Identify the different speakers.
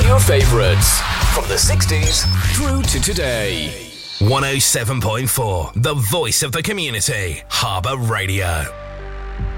Speaker 1: Your favourites from the 60s through to today.
Speaker 2: 107.4, the voice of the community, Harbour Radio.